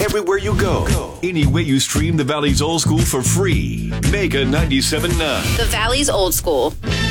everywhere you go. Any way you stream the Valley's Old School for free. Mega 97.9. The Valley's Old School.